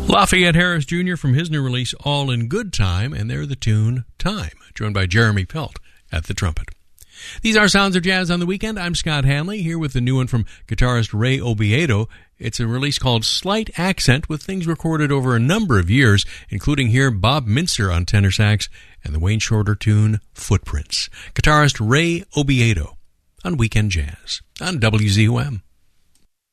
Lafayette Harris Jr. from his new release, All in Good Time, and they're the tune Time, joined by Jeremy Pelt at the trumpet. These are Sounds of Jazz on the Weekend. I'm Scott Hanley, here with the new one from guitarist Ray Obiedo. It's a release called Slight Accent, with things recorded over a number of years, including here Bob Mintzer on tenor sax and the Wayne Shorter tune Footprints. Guitarist Ray Obiedo on Weekend Jazz on WZOM.